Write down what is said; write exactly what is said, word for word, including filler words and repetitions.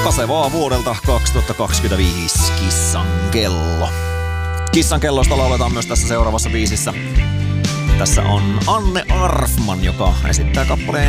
Pasevaa vuodelta kaksituhattakaksikymmentäviisi Kissan kello. Kissan kellosta lauletaan myös tässä seuraavassa biisissä. Tässä on Anne Arfman, joka esittää kappaleen